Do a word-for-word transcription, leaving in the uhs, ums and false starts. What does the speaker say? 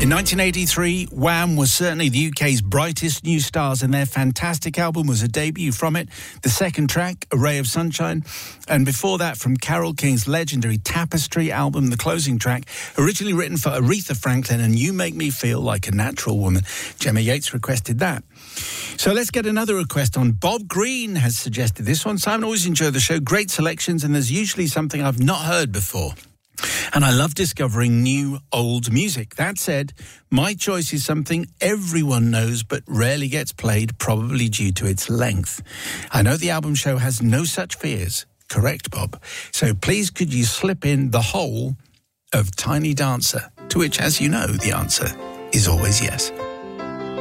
In nineteen eighty-three, Wham was certainly the U K's brightest new stars, and their fantastic album was a debut from it. The second track, A Ray of Sunshine, and before that, from Carole King's legendary Tapestry album, the closing track, originally written for Aretha Franklin, and You Make Me Feel Like a Natural Woman. Gemma Yates requested that. So let's get another request on. Bob Green has suggested this one. Simon, always enjoy the show. Great selections, and there's usually something I've not heard before. And I love discovering new, old music. That said, my choice is something everyone knows but rarely gets played, probably due to its length. I know the album show has no such fears. Correct, Bob. So please could you slip in the whole of Tiny Dancer? To which, as you know, the answer is always yes.